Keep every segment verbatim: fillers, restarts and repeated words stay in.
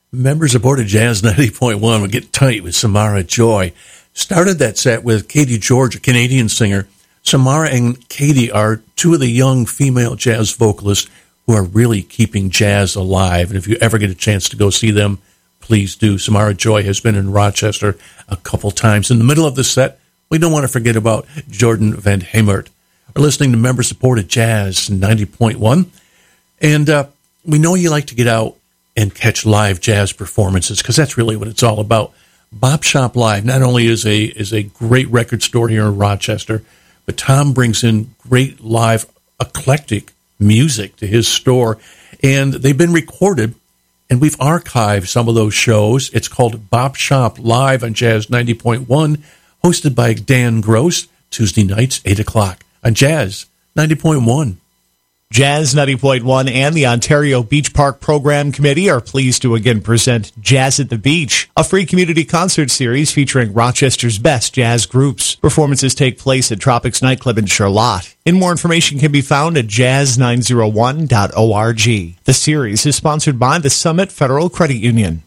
Members aboard of Jazz ninety point one will get tight with Samara Joy. Started that set with Katie George, a Canadian singer. Samara and Katie are two of the young female jazz vocalists who are really keeping jazz alive. And if you ever get a chance to go see them, please do. Samara Joy has been in Rochester a couple times. In the middle of the set, we don't want to forget about Jordan Van Hemert. We're listening to member-supported Jazz ninety point one. And uh, we know you like to get out and catch live jazz performances, because that's really what it's all about. Bop Shop Live not only is a is a great record store here in Rochester, but Tom brings in great live eclectic music to his store, and they've been recorded, and we've archived some of those shows. It's called Bop Shop Live on Jazz ninety point one, hosted by Dan Gross, Tuesday nights, eight o'clock on Jazz ninety point one. Jazz ninety point one and the Ontario Beach Park Program Committee are pleased to again present Jazz at the Beach, a free community concert series featuring Rochester's best jazz groups. Performances take place at Tropics Nightclub in Charlotte. And more information can be found at jazz nine oh one dot org. The series is sponsored by the Summit Federal Credit Union.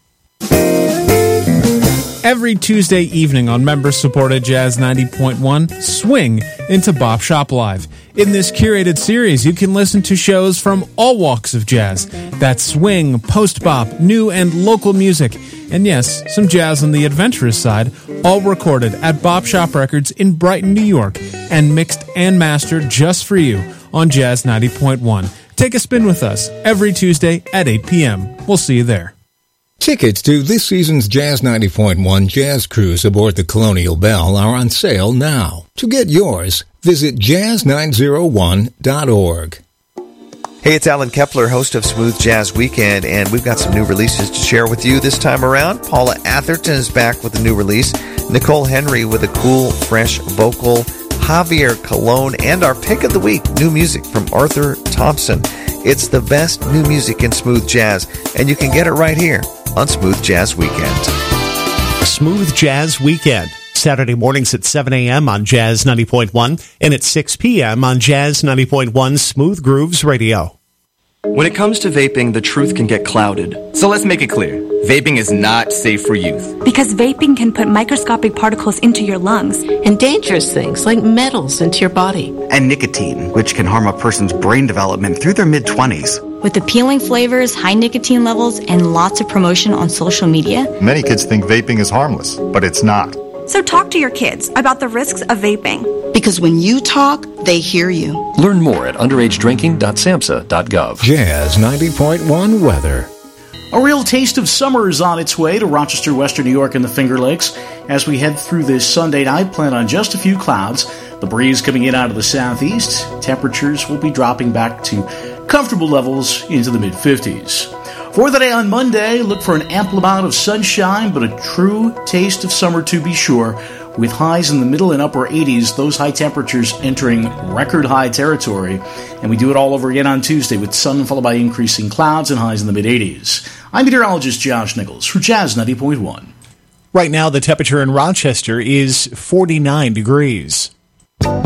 Every Tuesday evening on member-supported Jazz ninety point one, swing into Bop Shop Live. In this curated series, you can listen to shows from all walks of jazz. That's swing, post-bop, new and local music, and yes, some jazz on the adventurous side, all recorded at Bop Shop Records in Brighton, New York, and mixed and mastered just for you on Jazz ninety point one. Take a spin with us every Tuesday at eight p.m. We'll see you there. Tickets to this season's Jazz ninety point one Jazz Cruise aboard the Colonial Belle are on sale now. To get yours, visit jazz nine oh one dot org. Hey, it's Alan Kepler, host of Smooth Jazz Weekend, and we've got some new releases to share with you this time around. Paula Atherton is back with a new release, Nicole Henry with a cool, fresh vocal, Javier Colon, and our pick of the week, new music from Arthur Thompson. It's the best new music in smooth jazz, and you can get it right here on Smooth Jazz Weekend. Smooth Jazz Weekend, Saturday mornings at seven a.m. on Jazz ninety point one and at six p.m. on Jazz ninety point one Smooth Grooves Radio. When it comes to vaping, the truth can get clouded. So let's make it clear. Vaping is not safe for youth. Because vaping can put microscopic particles into your lungs. And dangerous things like metals into your body. And nicotine, which can harm a person's brain development through their mid-twenties. With appealing flavors, high nicotine levels, and lots of promotion on social media. Many kids think vaping is harmless, but it's not. So talk to your kids about the risks of vaping. Because when you talk, they hear you. Learn more at underage drinking dot samhsa dot gov. Jazz ninety point one weather. A real taste of summer is on its way to Rochester, Western New York, and the Finger Lakes. As we head through this Sunday night, plan on just a few clouds. The breeze coming in out of the southeast. Temperatures will be dropping back to comfortable levels into the mid-fifties. For the day on Monday, look for an ample amount of sunshine, but a true taste of summer to be sure. With highs in the middle and upper eighties, those high temperatures entering record high territory. And we do it all over again on Tuesday with sun followed by increasing clouds and highs in the mid-eighties. I'm meteorologist Josh Nichols for Jazz ninety point one. Right now, the temperature in Rochester is forty-nine degrees.